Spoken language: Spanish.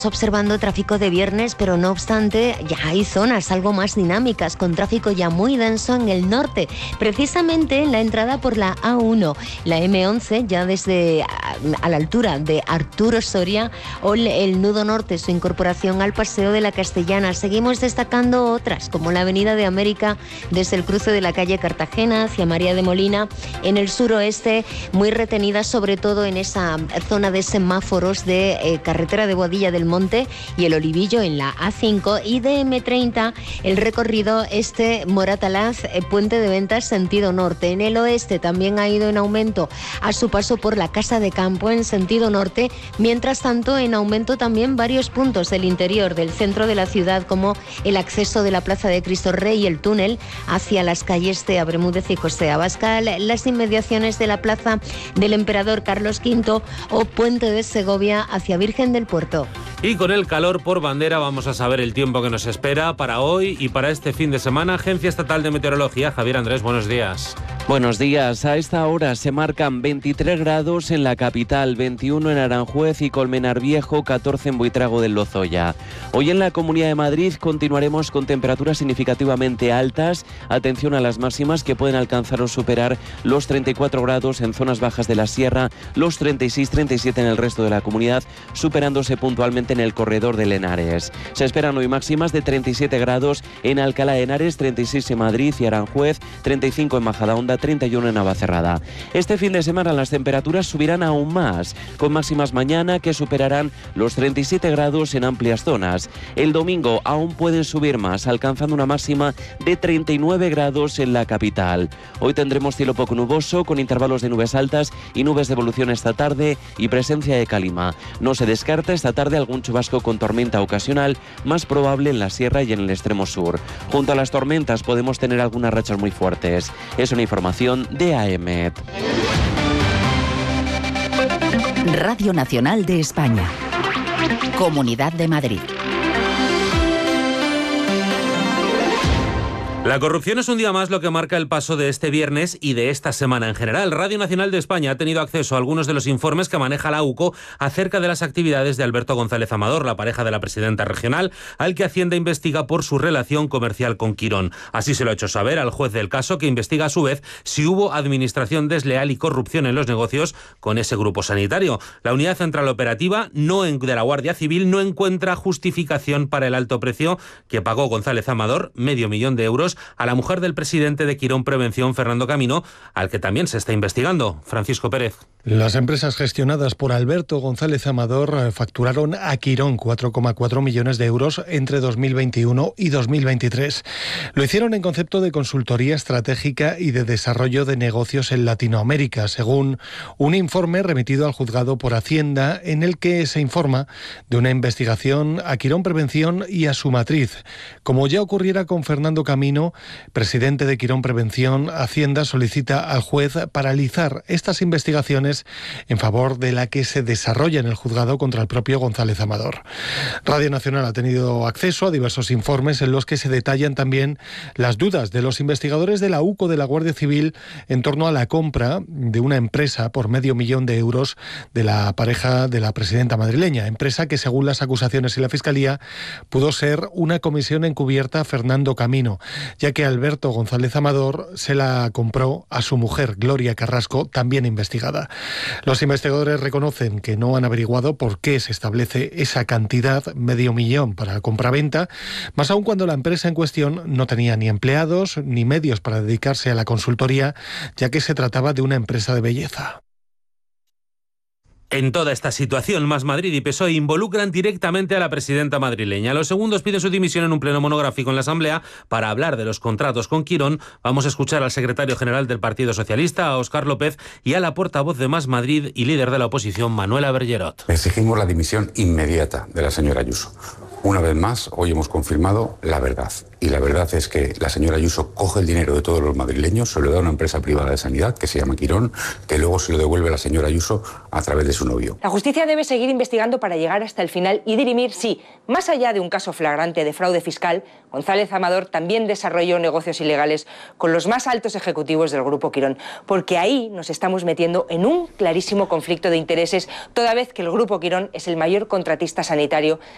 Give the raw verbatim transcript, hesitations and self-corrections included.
Observando tráfico de viernes, pero no obstante ya hay zonas algo más dinámicas con tráfico ya muy denso en el norte, precisamente en la entrada por la A uno, la eme once ya desde a, a la altura de Arturo Soria o el nudo norte, su incorporación al Paseo de la Castellana. Seguimos destacando otras como la Avenida de América desde el cruce de la calle Cartagena hacia María de Molina en el suroeste, muy retenida sobre todo en esa zona de semáforos de eh, carretera de Boadilla del Monte y el Olivillo en la A cinco, y de eme treinta el recorrido este Moratalaz, eh, Puente de Ventas sentido norte. En el oeste también ha ido en aumento a su paso por la Casa de Campo en sentido norte, mientras tanto en aumento también varios puntos del interior del centro de la ciudad, como el acceso de la Plaza de Cristo Rey y el túnel hacia las calles de Bermúdez y José Abascal, las inmediaciones de la Plaza del Emperador Carlos quinto o Puente de Segovia hacia Virgen del Puerto. Y con el calor por bandera vamos a saber el tiempo que nos espera para hoy y para este fin de semana. Agencia Estatal de Meteorología, Javier Andrés, buenos días. Buenos días. A esta hora se marcan veintitrés grados en la capital, veintiuno en Aranjuez y Colmenar Viejo, catorce en Buitrago del Lozoya. Hoy en la Comunidad de Madrid continuaremos con temperaturas significativamente altas. Atención a las máximas que pueden alcanzar o superar los treinta y cuatro grados en zonas bajas de la sierra, los treinta y seis treinta y siete en el resto de la comunidad, superándose puntualmente en el corredor de Henares. Se esperan hoy máximas de treinta y siete grados en Alcalá de Henares, treinta y seis en Madrid y Aranjuez, treinta y cinco en Majadahonda, treinta y uno en Navacerrada. Este fin de semana las temperaturas subirán aún más, con máximas mañana que superarán los treinta y siete grados en amplias zonas. El domingo aún pueden subir más, alcanzando una máxima de treinta y nueve grados en la capital. Hoy tendremos cielo poco nuboso, con intervalos de nubes altas y nubes de evolución esta tarde y presencia de calima. No se descarta esta tarde algún chubasco con tormenta ocasional, más probable en la sierra y en el extremo sur. Junto a las tormentas podemos tener algunas rachas muy fuertes. Es una información de A E M E T. Radio Nacional de España. Comunidad de Madrid. La corrupción es un día más lo que marca el paso de este viernes y de esta semana en general. Radio Nacional de España ha tenido acceso a algunos de los informes que maneja la U C O acerca de las actividades de Alberto González Amador, la pareja de la presidenta regional, al que Hacienda investiga por su relación comercial con Quirón. Así se lo ha hecho saber al juez del caso, que investiga a su vez si hubo administración desleal y corrupción en los negocios con ese grupo sanitario. La Unidad Central Operativa no en, de la Guardia Civil no encuentra justificación para el alto precio que pagó González Amador, medio millón de euros, a la mujer del presidente de Quirón Prevención, Fernando Camino, al que también se está investigando. Francisco Pérez. Las empresas gestionadas por Alberto González Amador facturaron a Quirón cuatro coma cuatro millones de euros entre dos mil veintiuno y dos mil veintitrés. Lo hicieron en concepto de consultoría estratégica y de desarrollo de negocios en Latinoamérica, según un informe remitido al juzgado por Hacienda, en el que se informa de una investigación a Quirón Prevención y a su matriz. Como ya ocurriera con Fernando Camino, presidente de Quirón Prevención, Hacienda solicita al juez paralizar estas investigaciones en favor de la que se desarrolla en el juzgado contra el propio González Amador. Radio Nacional ha tenido acceso a diversos informes en los que se detallan también las dudas de los investigadores de la U C O de la Guardia Civil en torno a la compra de una empresa por medio millón de euros de la pareja de la presidenta madrileña, empresa que según las acusaciones y la Fiscalía pudo ser una comisión encubierta a Fernando Camino, ya que Alberto González Amador se la compró a su mujer, Gloria Carrasco, también investigada. Los investigadores reconocen que no han averiguado por qué se establece esa cantidad, medio millón, para la compraventa, más aún cuando la empresa en cuestión no tenía ni empleados ni medios para dedicarse a la consultoría, ya que se trataba de una empresa de belleza. En toda esta situación, Más Madrid y P S O E involucran directamente a la presidenta madrileña. Los segundos piden su dimisión en un pleno monográfico en la Asamblea para hablar de los contratos con Quirón. Vamos a escuchar al secretario general del Partido Socialista, a Óscar López, y a la portavoz de Más Madrid y líder de la oposición, Manuela Bergerot. Exigimos la dimisión inmediata de la señora Ayuso. Una vez más, hoy hemos confirmado la verdad. Y la verdad es que la señora Ayuso coge el dinero de todos los madrileños, se lo da a una empresa privada de sanidad que se llama Quirón, que luego se lo devuelve a la señora Ayuso a través de su novio. La justicia debe seguir investigando para llegar hasta el final y dirimir si, más allá de un caso flagrante de fraude fiscal, González Amador también desarrolló negocios ilegales con los más altos ejecutivos del Grupo Quirón. Porque ahí nos estamos metiendo en un clarísimo conflicto de intereses, toda vez que el Grupo Quirón es el mayor contratista sanitario